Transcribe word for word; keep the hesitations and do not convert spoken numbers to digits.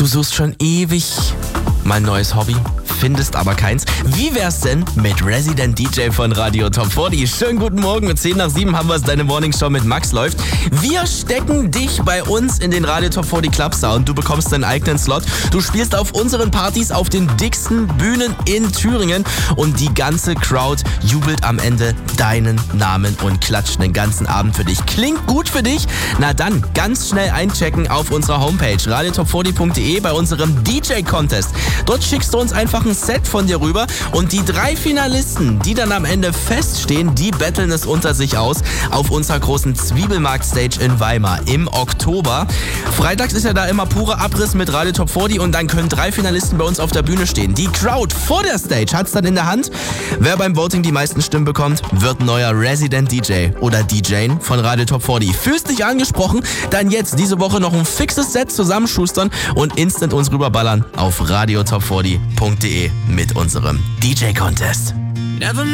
Du suchst schon ewig mein neues Hobby, findest aber keins. Wie wär's denn mit Resident D J von Radio Top vierzig? Schönen guten Morgen, mit zehn nach sieben haben wir es, deine Morningshow mit Max läuft. Wir stecken dich bei uns in den Radio Top vierzig Club Sound. Du bekommst deinen eigenen Slot. Du spielst auf unseren Partys auf den dicksten Bühnen in Thüringen und die ganze Crowd jubelt am Ende deinen Namen und klatscht den ganzen Abend für dich. Klingt gut für dich? Na dann, ganz schnell einchecken auf unserer Homepage radio top vierzig punkt de bei unserem D J-Contest. Dort schickst du uns einfach ein Set von dir rüber und die drei Finalisten, die dann am Ende feststehen, die betteln es unter sich aus auf unserer großen Zwiebelmarkt-Stage in Weimar im Oktober. Freitags ist ja da immer purer Abriss mit Radio Top vierzig und dann können drei Finalisten bei uns auf der Bühne stehen. Die Crowd vor der Stage hat es dann in der Hand. Wer beim Voting die meisten Stimmen bekommt, wird neuer Resident D J oder D J von Radio Top vierzig. Fühlst dich angesprochen? Dann jetzt diese Woche noch ein fixes Set zusammenschustern und instant uns rüberballern auf radio top vierzig punkt de mit unserem D J-Contest.